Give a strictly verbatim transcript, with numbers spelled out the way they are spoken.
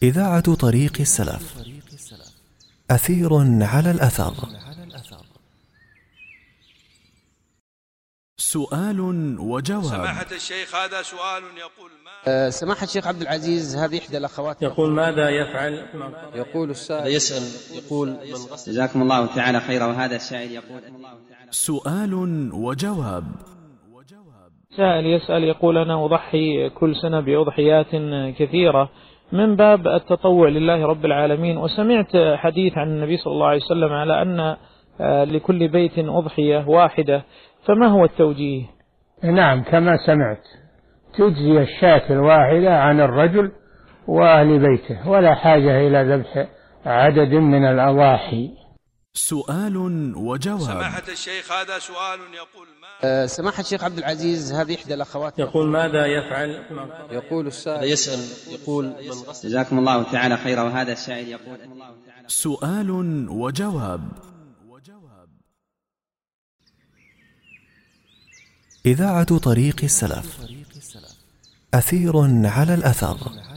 إذاعة طريق السلف. أثير على الأثر. سؤال وجواب. سماحة الشيخ، هذا سؤال يقول ما أه سماحة الشيخ عبد العزيز، هذه إحدى الأخوات يقول ماذا يفعل؟ يقول السائل يسأل يقول من غسل. جزاكم الله تعالى خيرا. وهذا السائل يقول سؤال وجواب. سائل يسأل يقول: أنا أضحي كل سنة بأضحيات كثيرة من باب التطوع لله رب العالمين، وسمعت حديث عن النبي صلى الله عليه وسلم على أن لكل بيت أضحية واحدة، فما هو التوجيه؟ نعم، كما سمعت تجزي الشاة الواحدة عن الرجل وأهل بيته، ولا حاجة إلى ذبح عدد من الأضاحي. سؤال وجواب. سماحة الشيخ، هذا سؤال يقول ما أه سماحة الشيخ عبد العزيز، هذه إحدى الأخوات يقول ماذا يفعل؟ يقول السائل يسأل يقول من غسل. جزاكم الله تعالى خيرا. وهذا السائل يقول سؤال وجواب. إذاعة طريق السلف. أثير على الأثر.